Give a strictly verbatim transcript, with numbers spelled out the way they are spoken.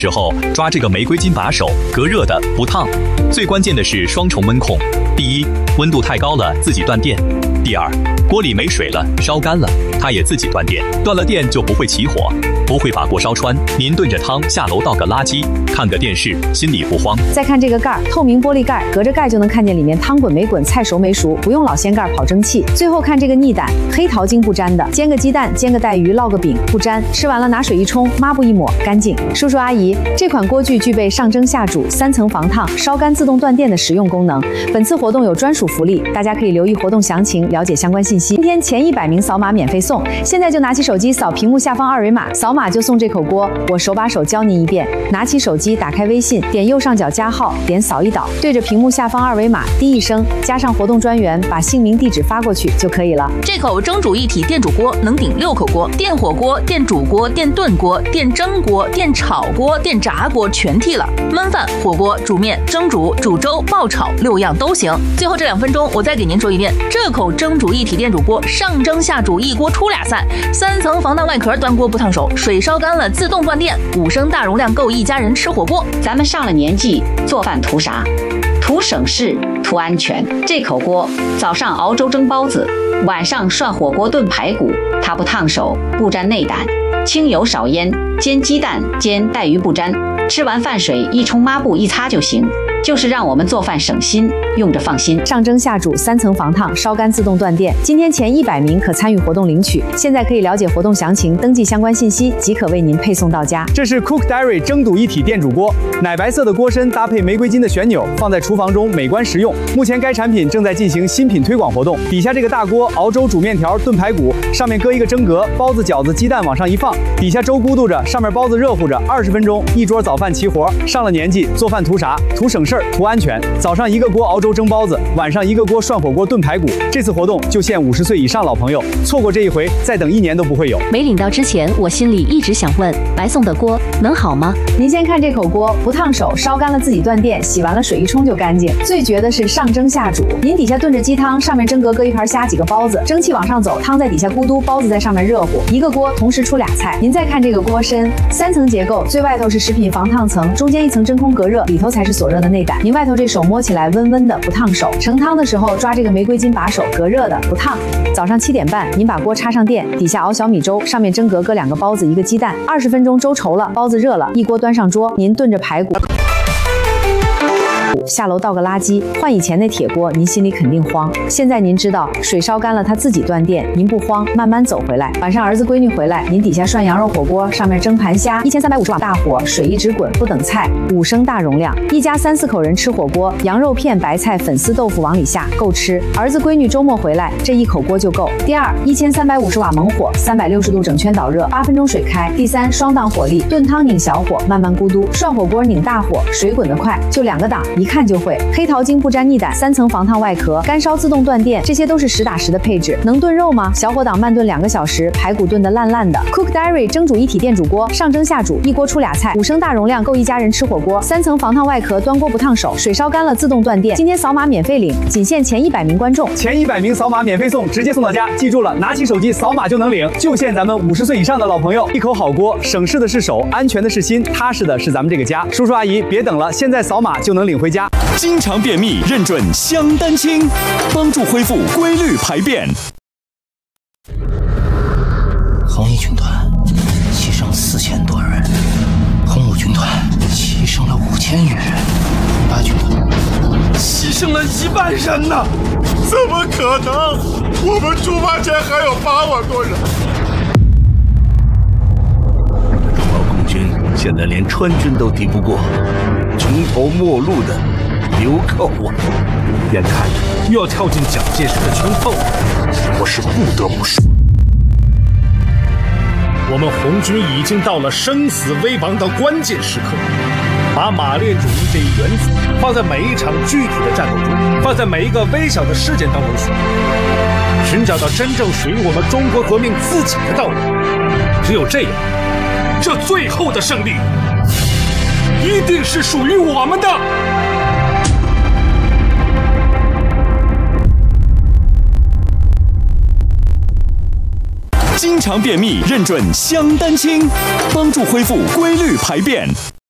之后抓这个玫瑰金把手，隔热的，不烫。最关键的是双重温控：第一，温度太高了自己断电；第二，锅里没水了，烧干了，它也自己断电。断了电就不会起火，不会把锅烧穿。您炖着汤下楼倒个垃圾，看个电视，心里不慌。 再看这个盖儿，透明玻璃盖，隔着盖就能看见里面汤滚没滚，菜熟没熟，不用老掀盖跑蒸汽。最后看这个腻胆，黑桃精不粘的，煎个鸡蛋，煎个带鱼，烙个饼，不粘。吃完了拿水一冲，抹布一抹，干净。叔叔阿姨，这款锅具具备上蒸下煮、三层防烫、烧干自动断电的实用功能。本次活动有专属福利，大家可以留意活动详情，了解相关信息。今天前一百名扫码免费送，现在就拿起手机扫屏幕下方二维码，扫码就送这口锅。我手把手教您一遍，拿起手机，打开微信，点右上角加号，点扫一导，对着屏幕下方二维码滴一声，加上活动专员，把姓名地址发过去就可以了。 这口蒸煮一体电煮锅能顶六口锅，电火锅、电煮锅、电炖锅、电蒸锅、电炒锅、电炸锅全替了，焖饭、火锅、煮面、蒸煮、煮粥、爆炒六样都行。最后这两分钟，我再给您说一遍，这口蒸煮一体电煮锅上蒸下煮一锅出俩菜，三层防弹外壳，端锅不烫手，水烧干了自动断电，五升大容量够一家人吃火锅。 咱们上了年纪，做饭图啥？图省事，图安全。这口锅早上熬粥蒸包子，晚上涮火锅炖排骨，它不烫手，不沾内胆，清油少烟，煎鸡蛋煎带鱼不沾，吃完饭水一冲抹布一擦就行。就是让我们做饭省心，用着放心。 上蒸下煮，三层防烫，烧干自动断电。今天前一百名可参与活动领取。现在可以了解活动详情，登记相关信息，即可为您配送到家。 这是 Cook Diary 蒸煮一体电煮锅，奶白色的锅身搭配玫瑰金的旋钮，放在厨房中美观实用。目前该产品正在进行新品推广活动。底下这个大锅熬粥、煮面条、炖排骨，上面搁一个蒸格，包子、饺子、鸡蛋往上一放，底下粥咕嘟着，上面包子热乎着，二十分钟一桌早饭齐活。上了年纪，做饭图啥？图省事儿，图安全。早上一个锅熬粥蒸包子，晚上一个锅涮火锅炖排骨。这次活动就限五十岁以上老朋友，错过这一回，再等一年都不会有。 没领到之前，我心里一直想问，白送的锅能好吗？ 您先看这口锅，不烫手，烧干了自己断电，洗完了水一冲就干净。最绝的是上蒸下煮，您底下炖着鸡汤，上面蒸格搁一盘虾几个包子，蒸汽往上走，汤在底下咕嘟，包子在上面热乎，一个锅同时出俩菜。您再看这个锅身，三层结构，最外头是食品防烫层，中间一层真空隔热，里头才是锁热的内胆。您外头这手摸起来温温的，不烫手。盛汤的时候抓这个玫瑰金把手，隔热的，不烫。早上七点半，您把锅插上电，底下熬小米粥，上面蒸格搁两个包子，一个鸡蛋，二十分钟粥稠了，包子热了，一锅端上桌，您炖着排骨。下楼倒个垃圾，换以前那铁锅，您心里肯定慌。现在您知道，水烧干了它自己断电，您不慌，慢慢走回来。晚上儿子闺女回来，您底下涮羊肉火锅，上面蒸盘虾，一千三百五十瓦大火，水一直滚，不等菜，五升大容量，一家三四口人吃火锅，羊肉片、白菜、粉丝、豆腐往里下，够吃。儿子闺女周末回来，这一口锅就够。第二，一千三百五十瓦猛火，三百六十度整圈导热，八分钟水开。第三，双档火力，炖汤拧小火，慢慢咕嘟；涮火锅拧大火，水滚得快，就两个档，一看就会。黑桃精不沾腻胆，三层防烫外壳，干烧自动断电，这些都是实打实的配置。能炖肉吗？小火档慢炖两个小时，排骨炖得烂烂的。Cook Diary 蒸煮一体电煮锅，上蒸下煮，一锅出俩菜，五升大容量够一家人吃火锅，三层防烫外壳，端锅不烫手，水烧干了自动断电。今天扫码免费领，仅限前一百名观众， 前一百名扫码免费送，直接送到家。记住了，拿起手机扫码就能领，就限咱们五十岁以上的老朋友。一口好锅，省事的是手，安全的是心，踏实的是咱们这个家。叔叔阿姨，别等了，现在扫码就能领回家。 经常便秘，认准香丹清，帮助恢复规律排便。 红衣军团牺牲四千多人，红五军团牺牲了五千余人，红八军团牺牲了一万人呢！怎么可能？我们出发前还有八万多人。 中国空军现在连川军都敌不过，穷途末路的流寇啊！ 眼看着又要跳进蒋介石的圈套，我是不得不说，我们红军已经到了生死危亡的关键时刻。把马列主义这一原则放在每一场具体的战斗中，放在每一个微小的事件当中选，寻找到真正属于我们中国革命自己的道路。只有这样，这最后的胜利一定是属于我们的。 经常便秘，认准香丹清，帮助恢复规律排便。